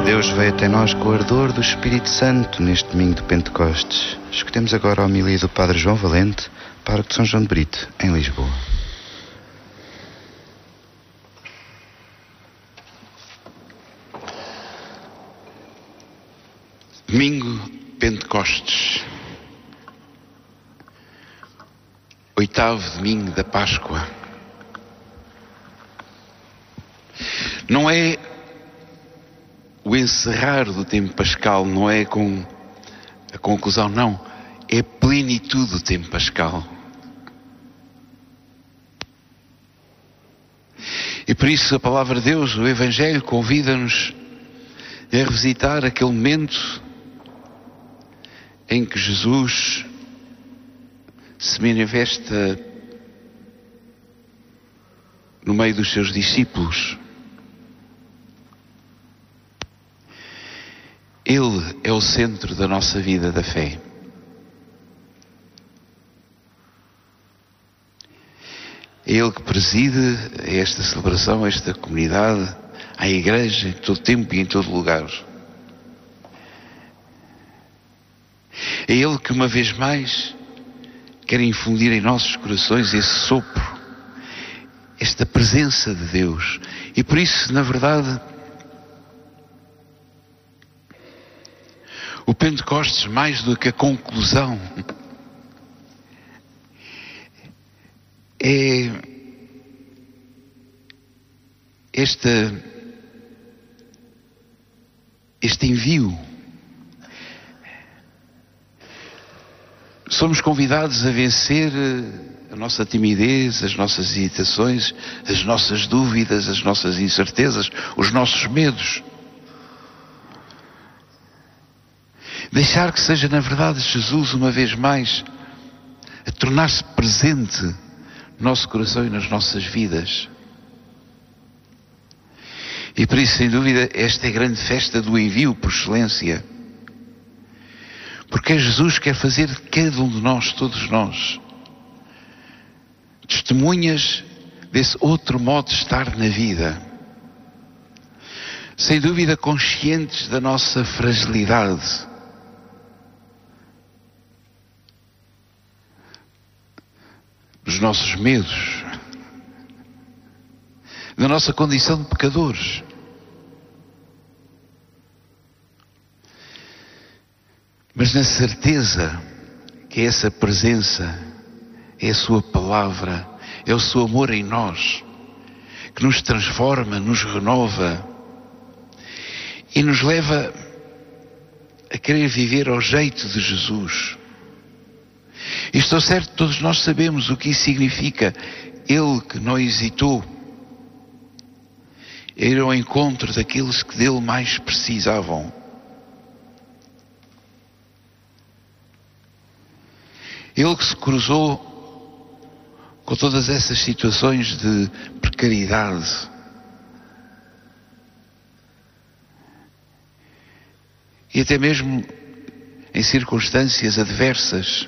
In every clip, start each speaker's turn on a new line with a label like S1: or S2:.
S1: de Deus veio até nós com o ardor do Espírito Santo neste domingo de Pentecostes. Escutemos agora a homilia do Padre João Valente, pároco de São João de Brito, em Lisboa.
S2: Domingo Pentecostes, 8º domingo da Páscoa. Não é o encerrar do tempo pascal, não é com a conclusão, não. É a plenitude do tempo pascal. E por isso a palavra de Deus, o Evangelho, convida-nos a revisitar aquele momento em que Jesus se manifesta no meio dos seus discípulos. Ele é o centro da nossa vida da fé. É Ele que preside esta celebração, esta comunidade, a Igreja, em todo tempo e em todo lugar. É Ele que, uma vez mais, quer infundir em nossos corações esse sopro, esta presença de Deus. E por isso, na verdade, o Pentecostes, mais do que a conclusão, é este envio. Somos convidados a vencer a nossa timidez, as nossas hesitações, as nossas dúvidas, as nossas incertezas, os nossos medos. Deixar que seja, na verdade, Jesus, uma vez mais, a tornar-se presente no nosso coração e nas nossas vidas. E por isso, sem dúvida, esta é a grande festa do envio por excelência. Porque é Jesus que quer fazer de cada um de nós, todos nós, testemunhas desse outro modo de estar na vida. Sem dúvida, conscientes da nossa fragilidade, dos nossos medos, da nossa condição de pecadores. Mas na certeza que essa presença é a sua palavra, é o seu amor em nós, que nos transforma, nos renova e nos leva a querer viver ao jeito de Jesus. E estou certo, todos nós sabemos o que isso significa. Ele que não hesitou a ir ao encontro daqueles que dele mais precisavam. Ele que se cruzou com todas essas situações de precariedade. E até mesmo em circunstâncias adversas.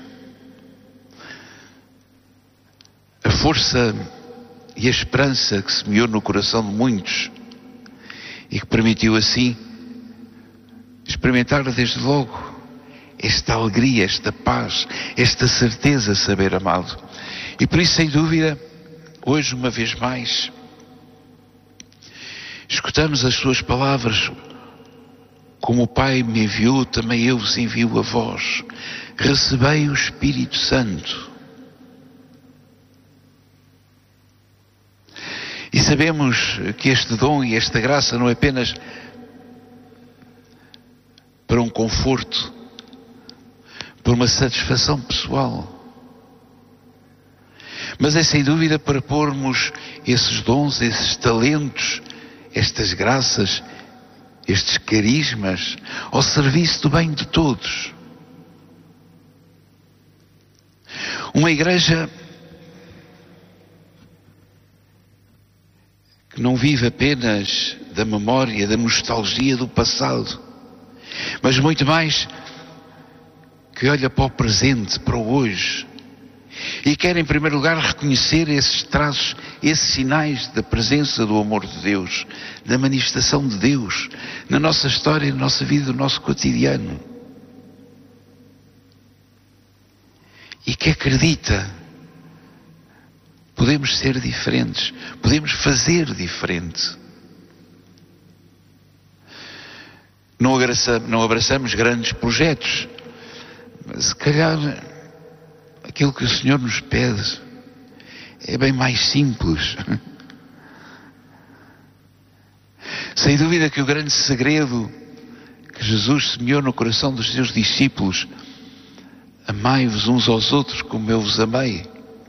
S2: A força e a esperança que semeou no coração de muitos e que permitiu assim experimentar desde logo esta alegria, esta paz, esta certeza de saber amado. E por isso, sem dúvida, hoje, uma vez mais, escutamos as suas palavras: como o Pai me enviou, também eu vos envio a vós. Recebei o Espírito Santo. E sabemos que este dom e esta graça não é apenas para um conforto, para uma satisfação pessoal, mas é sem dúvida para pormos esses dons, esses talentos, estas graças, estes carismas ao serviço do bem de todos. Uma igreja que não vive apenas da memória, da nostalgia do passado, mas muito mais que olha para o presente, para o hoje, E quer, em primeiro lugar, reconhecer esses traços, esses sinais da presença do amor de Deus, da manifestação de Deus na nossa história, na nossa vida, no nosso cotidiano. E que acredita, podemos ser diferentes, podemos fazer diferente. Não abraçamos grandes projetos, mas se calhar aquilo que o Senhor nos pede é bem mais simples. Sem dúvida que o grande segredo que Jesus semeou no coração dos seus discípulos: amai-vos uns aos outros como eu vos amei.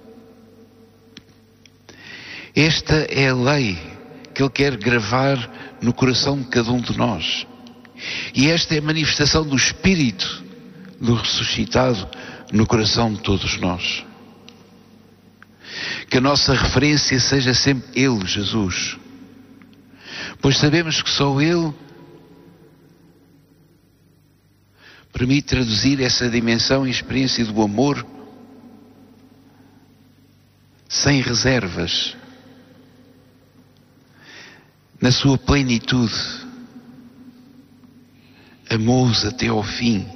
S2: Esta é a lei que Ele quer gravar no coração de cada um de nós. E esta é a manifestação do Espírito do ressuscitado no coração de todos nós. Que a nossa referência seja sempre Ele, Jesus. Pois sabemos que só Ele permite traduzir essa dimensão e experiência do amor sem reservas, na sua plenitude. Amou-os até ao fim.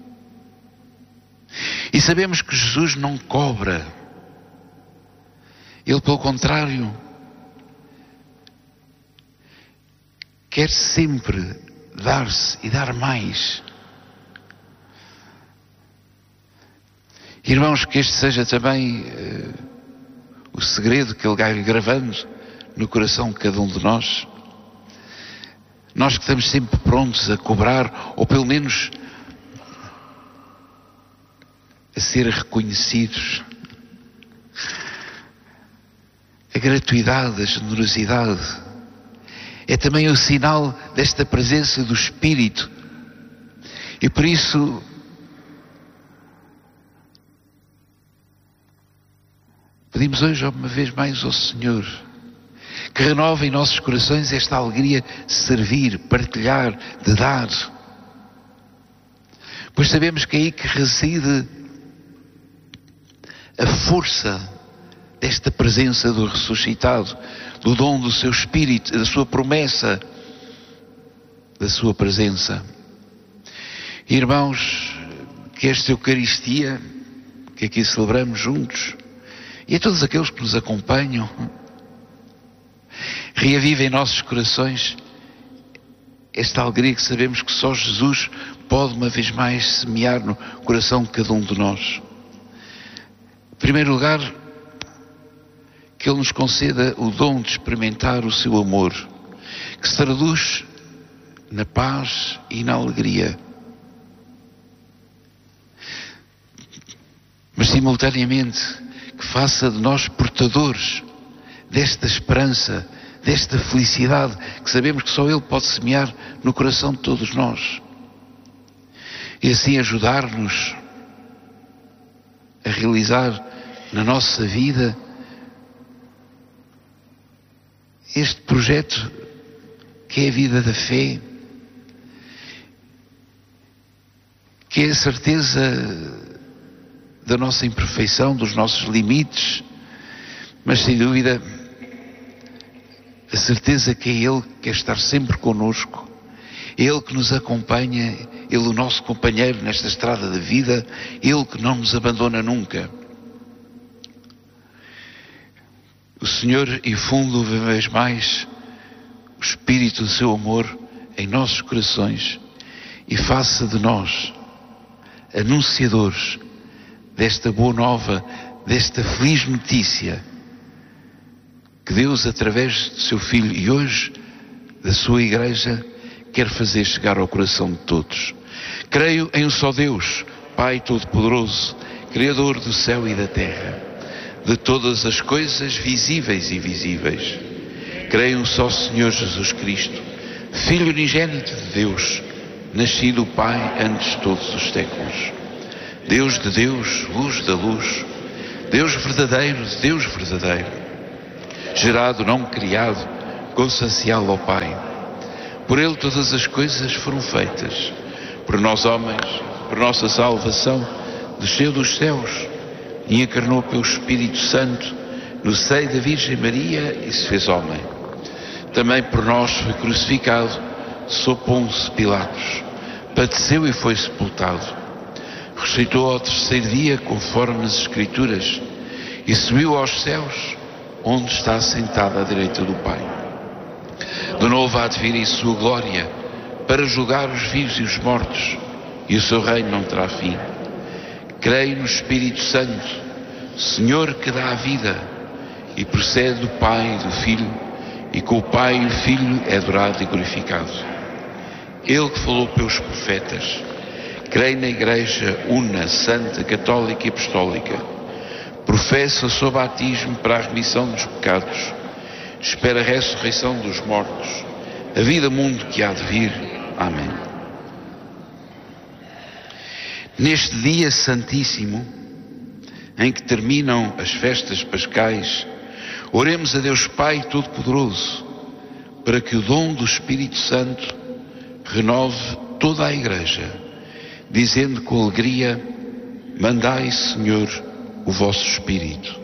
S2: E sabemos que Jesus não cobra. Ele, pelo contrário, quer sempre dar-se e dar mais. Irmãos, que este seja também o segredo que Ele vai gravando no coração de cada um de nós. Nós que estamos sempre prontos a cobrar, ou pelo menos a ser reconhecidos. A gratuidade, a generosidade é também o sinal desta presença do Espírito. E por isso pedimos hoje uma vez mais ao Senhor que renove em nossos corações esta alegria de servir, partilhar, de dar. Pois sabemos que é aí que reside a força desta presença do ressuscitado, do dom do seu Espírito, da sua promessa, da sua presença. Irmãos, que esta Eucaristia, que aqui celebramos juntos, e a todos aqueles que nos acompanham, reaviva em nossos corações esta alegria que sabemos que só Jesus pode uma vez mais semear no coração de cada um de nós. Em primeiro lugar, que Ele nos conceda o dom de experimentar o seu amor, que se traduz na paz e na alegria. Mas simultaneamente que faça de nós portadores desta esperança, desta felicidade que sabemos que só Ele pode semear no coração de todos nós. E assim ajudar-nos a realizar na nossa vida este projeto que é a vida da fé, que é a certeza da nossa imperfeição, dos nossos limites, mas sem dúvida a certeza que é Ele que quer estar sempre connosco, é Ele que nos acompanha, Ele o nosso companheiro nesta estrada da vida, Ele que não nos abandona nunca. O Senhor infunde uma vez mais o Espírito do seu amor em nossos corações e faça de nós anunciadores desta boa nova, desta feliz notícia que Deus, através do seu Filho e hoje da sua Igreja, quer fazer chegar ao coração de todos. Creio em um só Deus, Pai Todo-Poderoso, Criador do céu e da terra, de todas as coisas visíveis e invisíveis. Creio em um só Senhor Jesus Cristo, Filho unigênito de Deus, nascido do Pai antes de todos os séculos. Deus de Deus, luz da luz, Deus verdadeiro de Deus verdadeiro, gerado, não criado, consubstancial ao Pai. Por Ele todas as coisas foram feitas. Por nós homens, por nossa salvação, desceu dos céus, e encarnou pelo Espírito Santo no seio da Virgem Maria e se fez homem. Também por nós foi crucificado sob Pôncio Pilatos, padeceu e foi sepultado. Ressuscitou ao terceiro dia, conforme as Escrituras, e subiu aos céus, onde está sentado à direita do Pai. De novo há de vir em sua glória, para julgar os vivos e os mortos, e o seu reino não terá fim. Creio no Espírito Santo, Senhor que dá a vida, e procede do Pai e do Filho, e com o Pai e o Filho é adorado e glorificado. Ele que falou pelos profetas. Creio na Igreja una, santa, católica e apostólica. Professo o seu batismo para a remissão dos pecados. Espero a ressurreição dos mortos, a vida mundo que há de vir. Amém. Neste dia santíssimo, em que terminam as festas pascais, oremos a Deus Pai Todo-Poderoso, para que o dom do Espírito Santo renove toda a Igreja, dizendo com alegria: mandai, Senhor, o vosso Espírito.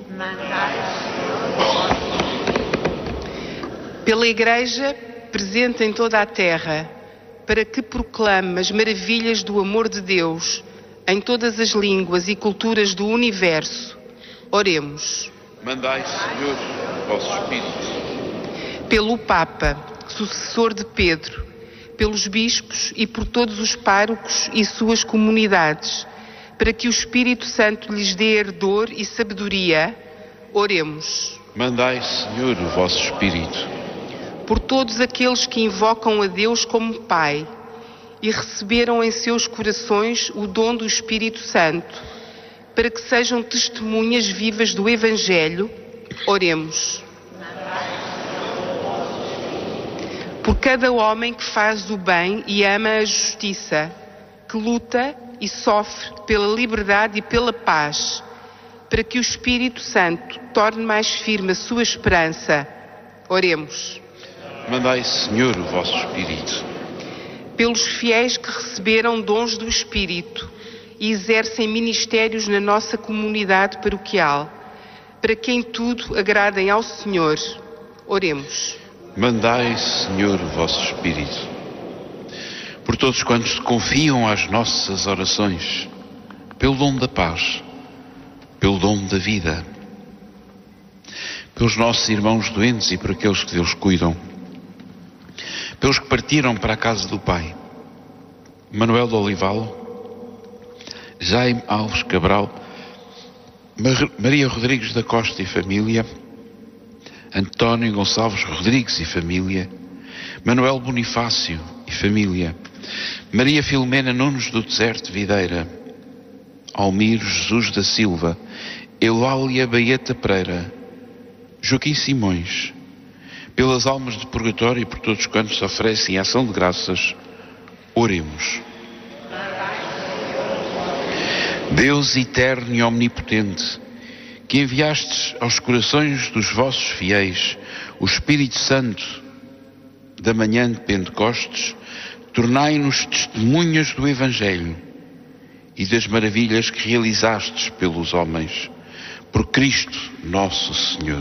S3: Pela Igreja presente em toda a terra, para que proclame as maravilhas do amor de Deus em todas as línguas e culturas do universo, oremos.
S2: Mandai, Senhor, o vosso Espírito.
S3: Pelo Papa, sucessor de Pedro, pelos bispos e por todos os párocos e suas comunidades, para que o Espírito Santo lhes dê ardor e sabedoria, oremos.
S2: Mandai, Senhor, o vosso Espírito.
S3: Por todos aqueles que invocam a Deus como Pai e receberam em seus corações o dom do Espírito Santo, para que sejam testemunhas vivas do Evangelho, oremos. Por cada homem que faz o bem e ama a justiça, que luta e sofre pela liberdade e pela paz, para que o Espírito Santo torne mais firme a sua esperança, oremos.
S2: Mandai, Senhor, o vosso Espírito.
S3: Pelos fiéis que receberam dons do Espírito e exercem ministérios na nossa comunidade paroquial, para que em tudo agradem ao Senhor, oremos.
S2: Mandai, Senhor, o vosso Espírito. Por todos quantos confiam às nossas orações, pelo dom da paz, pelo dom da vida, pelos nossos irmãos doentes e por aqueles que Deus cuidam, pelos que partiram para a casa do Pai, Manuel de Olival, Jaime Alves Cabral, Maria Rodrigues da Costa e família, António Gonçalves Rodrigues e família, Manuel Bonifácio e família, Maria Filomena Nunes do Deserto Videira, Almiro Jesus da Silva, Eulália Baeta Pereira, Joaquim Simões, pelas almas de purgatório e por todos quantos oferecem ação de graças, oremos. Deus eterno e omnipotente, que enviastes aos corações dos vossos fiéis o Espírito Santo da manhã de Pentecostes, tornai-nos testemunhas do Evangelho e das maravilhas que realizastes pelos homens, por Cristo nosso Senhor.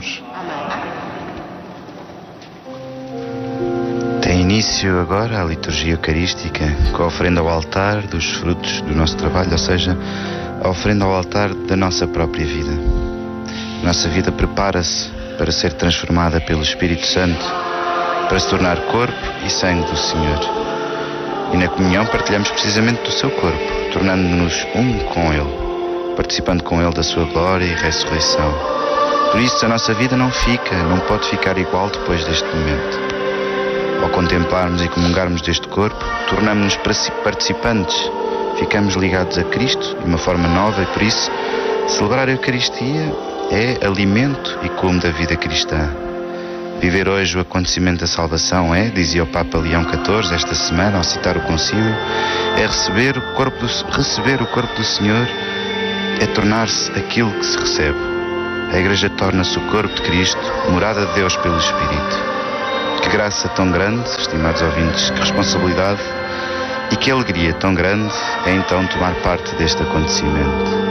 S1: Tem início agora a liturgia eucarística, com a oferenda ao altar dos frutos do nosso trabalho, ou seja, a oferenda ao altar da nossa própria vida. Nossa vida prepara-se para ser transformada pelo Espírito Santo, para se tornar corpo e sangue do Senhor. E na comunhão partilhamos precisamente do seu corpo, tornando-nos um com Ele, participando com Ele da sua glória e ressurreição. Por isso a nossa vida não pode ficar igual depois deste momento. Ao contemplarmos e comungarmos deste corpo, tornamos-nos participantes, ficamos ligados a Cristo de uma forma nova e por isso celebrar a Eucaristia é alimento e cume da vida cristã. Viver hoje o acontecimento da salvação dizia o Papa Leão XIV esta semana ao citar o concílio, é receber o corpo do Senhor, é tornar-se aquilo que se recebe. A Igreja torna-se o corpo de Cristo, morada de Deus pelo Espírito. Que graça tão grande, estimados ouvintes, que responsabilidade e que alegria tão grande é então tomar parte deste acontecimento.